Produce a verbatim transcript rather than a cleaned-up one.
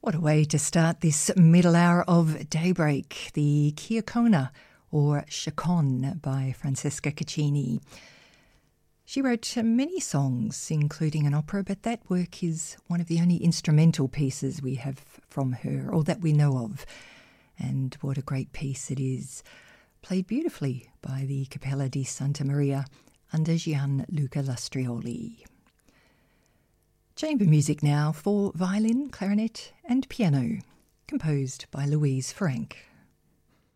What a way to start this middle hour of Daybreak, the Chiacona, or Chaconne, by Francesca Caccini. She wrote many songs, including an opera, but that work is one of the only instrumental pieces we have from her, or that we know of. And what a great piece it is, played beautifully by the Cappella di Santa Maria under Gianluca Lastrioli. Chamber music now for violin, clarinet and piano, composed by Louise Frank.